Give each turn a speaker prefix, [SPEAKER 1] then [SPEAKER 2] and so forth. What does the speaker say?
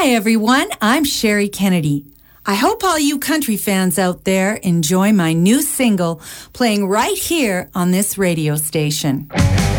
[SPEAKER 1] Hi, everyone. I'm Sherry Kennedy. I hope all you country fans out there enjoy my new single playing right here on this radio station.